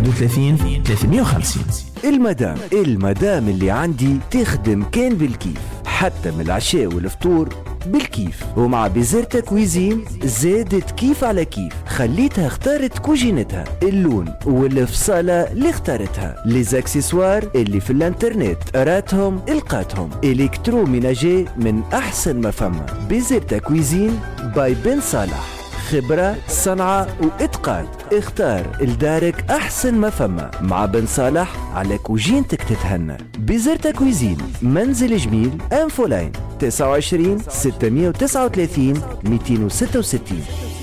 31 350. المدام اللي عندي تخدم كان بالكيف، حتى من العشاء والفطور بالكيف. ومع بيزرتا كويزين زادت كيف على كيف، خليتها اختارت كوجينتها، اللون والفصالة اللي اختارتها، ليزاكسسوار اللي في الانترنت راتهم القاتهم، الكتروميناجي من احسن ما فما. بيزرتا كويزين باي بن صالح، خبرة صنعة وإتقان. اختار لدارك أحسن ما فما مع بن صالح، على كوجينتك تتهنى. بيزرتا كويزين، منزل جميل، أنفولاين 29 639 266.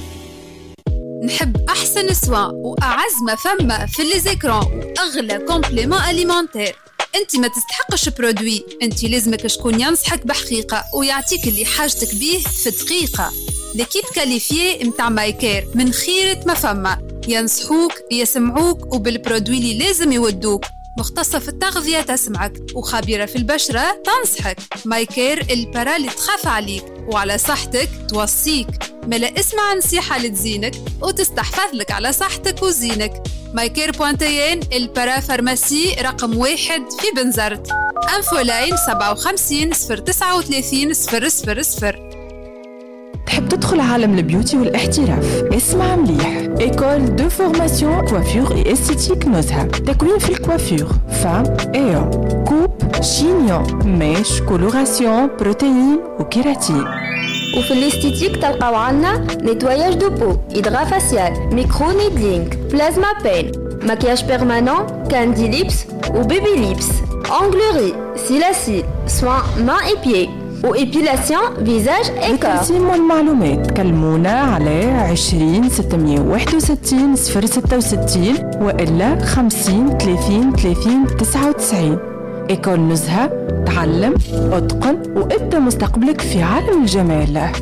نحب أحسن سوا وأعز ما فما في لي زيكران وأغلى كومبليمون أليمنتير. انت ما تستحقش برودوي، انت لازمك شكون ينصحك بحقيقة ويعطيك اللي حاجتك بيه في دقيقة. ليكيب كاليفيي متاع مايكير من خيرة ما فما، ينصحوك يسمعوك وبالبرودوي اللي لازم يودوك. مختصة في التغذية تسمعك وخبيرة في البشرة تنصحك. مايكير البرا اللي تخاف عليك وعلى صحتك توصيك. ملا اسمع نصيحة لتزينك وتستحفظ لك على صحتك وزينك. مايكير بوانتيين البرا فارماسي رقم 1 في بنزرت. انفولاين 57 039 000. تحب تدخل عالم البيوتي والاحتراف؟ اسمع مليح. إيكول دو فورماسيون كوافير اي استيتيك نزهة. تكوين في الكوافير، فام ايو، كوب، شينيون، ميش، كولوراسيون، بروتين وكيراتين. وفي الاستيتيك تلقاو عنا نيتواياج دو بو، إدغا فاسيال، ميكرو نيدلينغ، بلازما بين، مكياج بيرمانون، كاندي ليبس وبيبي ليبس، أونغلوري، سيلاسي، سوان مان اي بيي وإبيلاسيون فيزاج إيكار. لتقسيم والمعلومات كلمونا على 20 661 066 وإلا 50 30 30 99. إيكول نزهة، تعلم، اتقن وابدأ مستقبلك في عالم الجمال.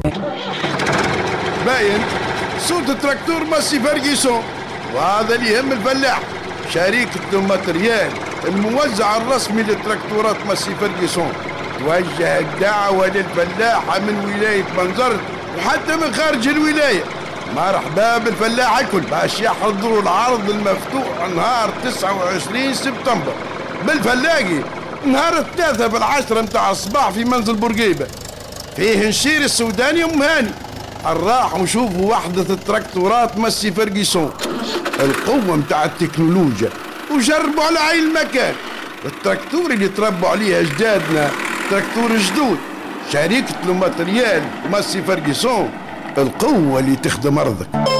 باين صوت التراكتور ماسي فرغيسون، وهذا اللي يهم الفلاح. شركة الماتريال الموزع الرسمي للتراكتورات ماسي فرغيسون توجه الدعوة للفلاحة من ولاية بنزرت وحتى من خارج الولاية. مرحبا بالفلاح الكل باش يحضروا العرض المفتوح نهار 29 سبتمبر بالفلاقي، نهار 3 بالعشرة متاع الصباح في منزل بورقيبة. فيه نشير السوداني أم هاني. نراح ونشوفوا وحدة التراكتورات ماسي فرغيسون، القوة متاع التكنولوجيا، وجربوا على عين المكان. التراكتور اللي تربوا عليه أجدادنا تراكتور جدود. شركة الماتريال ماسي فرغيسون، القوة اللي تخدم أرضك.